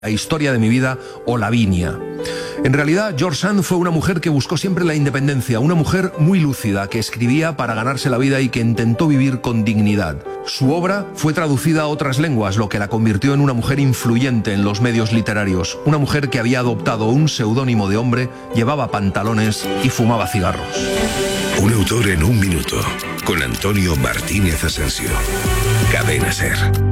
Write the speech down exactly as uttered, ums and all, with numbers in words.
La historia de mi vida o Lavinia. En realidad, George Sand fue una mujer que buscó siempre la independencia, una mujer muy lúcida, que escribía para ganarse la vida y que intentó vivir con dignidad. Su obra fue traducida a otras lenguas, lo que la convirtió en una mujer influyente en los medios literarios, una mujer que había adoptado un seudónimo de hombre, llevaba pantalones y fumaba cigarros. Un autor en un minuto, con Antonio Martínez Asensio. Cadena SER.